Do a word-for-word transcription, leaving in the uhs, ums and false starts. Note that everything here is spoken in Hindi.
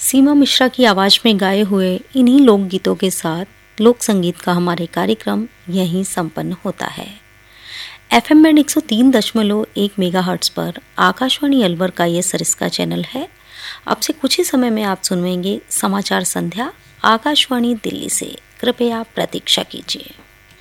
सीमा मिश्रा की आवाज़ में गाए हुए इन्हीं लोकगीतों के साथ लोक संगीत का हमारे कार्यक्रम यहीं संपन्न होता है। एफएम बैंड एक सौ तीन दशमलव एक मेगाहर्ट्ज़ पर आकाशवाणी अलवर का ये सरिस्का चैनल है। अब से कुछ ही समय में आप सुनेंगे समाचार संध्या आकाशवाणी दिल्ली से। कृपया प्रतीक्षा कीजिए।